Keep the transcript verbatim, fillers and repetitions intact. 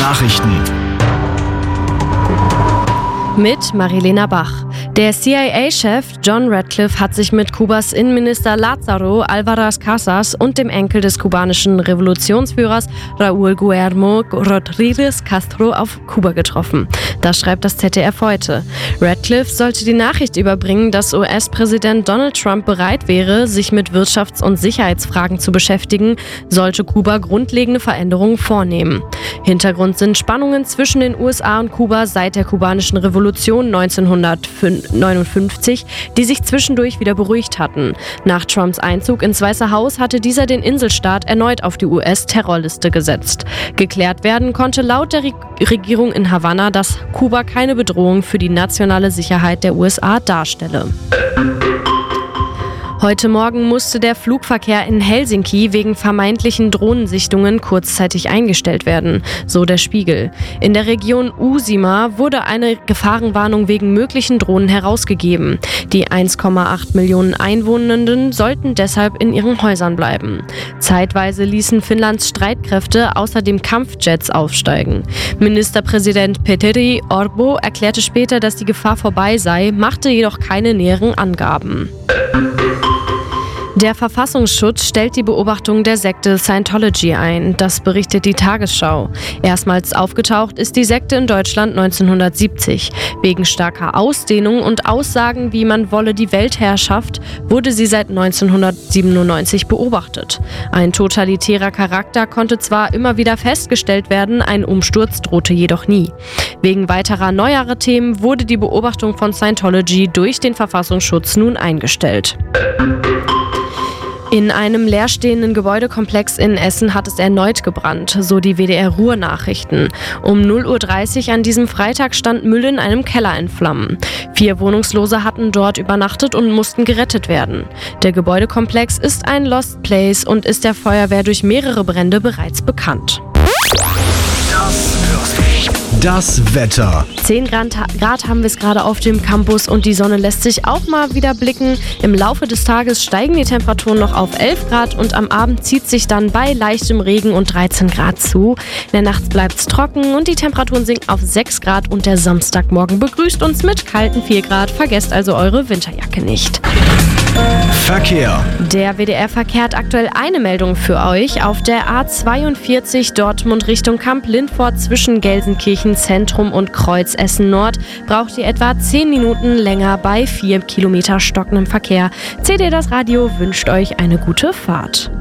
Nachrichten. Mit Marilena Bach. Der C I A-Chef John Ratcliffe hat sich mit Kubas Innenminister Lázaro Álvarez Casas und dem Enkel des kubanischen Revolutionsführers Raúl Guillermo Rodríguez Castro auf Kuba getroffen. Das schreibt das Z D F heute. Ratcliffe sollte die Nachricht überbringen, dass U S-Präsident Donald Trump bereit wäre, sich mit Wirtschafts- und Sicherheitsfragen zu beschäftigen, sollte Kuba grundlegende Veränderungen vornehmen. Hintergrund sind Spannungen zwischen den U S A und Kuba seit der kubanischen Revolution neunzehnhundertneunundfünfzig, die sich zwischendurch wieder beruhigt hatten. Nach Trumps Einzug ins Weiße Haus hatte dieser den Inselstaat erneut auf die U S-Terrorliste gesetzt. Geklärt werden konnte laut der Re- Regierung in Havanna, dass Kuba keine Bedrohung für die nationale Sicherheit der U S A darstelle. Heute Morgen musste der Flugverkehr in Helsinki wegen vermeintlichen Drohnensichtungen kurzzeitig eingestellt werden, so der Spiegel. In der Region Uusimaa wurde eine Gefahrenwarnung wegen möglichen Drohnen herausgegeben. Die eins Komma acht Millionen Einwohnenden sollten deshalb in ihren Häusern bleiben. Zeitweise ließen Finnlands Streitkräfte außerdem Kampfjets aufsteigen. Ministerpräsident Petteri Orpo erklärte später, dass die Gefahr vorbei sei, machte jedoch keine näheren Angaben. Der Verfassungsschutz stellt die Beobachtung der Sekte Scientology ein, das berichtet die Tagesschau. Erstmals aufgetaucht ist die Sekte in Deutschland neunzehnhundertsiebzig. Wegen starker Ausdehnung und Aussagen, wie man wolle die Weltherrschaft, wurde sie seit neunzehnhundertsiebenundneunzig beobachtet. Ein totalitärer Charakter konnte zwar immer wieder festgestellt werden, ein Umsturz drohte jedoch nie. Wegen weiterer neuerer Themen wurde die Beobachtung von Scientology durch den Verfassungsschutz nun eingestellt. In einem leerstehenden Gebäudekomplex in Essen hat es erneut gebrannt, so die W D R-Ruhr-Nachrichten. Um null Uhr dreißig an diesem Freitag stand Müll in einem Keller in Flammen. Vier Wohnungslose hatten dort übernachtet und mussten gerettet werden. Der Gebäudekomplex ist ein Lost Place und ist der Feuerwehr durch mehrere Brände bereits bekannt. Das Wetter. zehn Grad, Grad haben wir es gerade auf dem Campus und die Sonne lässt sich auch mal wieder blicken. Im Laufe des Tages steigen die Temperaturen noch auf elf Grad und am Abend zieht sich dann bei leichtem Regen und dreizehn Grad zu. In der Nacht bleibt es trocken und die Temperaturen sinken auf sechs Grad und der Samstagmorgen begrüßt uns mit kalten vier Grad. Vergesst also eure Winterjacke nicht. Verkehr. Der W D R-Verkehr hat aktuell eine Meldung für euch. Auf der A zweiundvierzig Dortmund Richtung Kamp-Lindfort zwischen Gelsenkirchen Zentrum und Kreuz Essen Nord braucht ihr etwa zehn Minuten länger bei vier Kilometer stockendem Verkehr. C D das Radio wünscht euch eine gute Fahrt.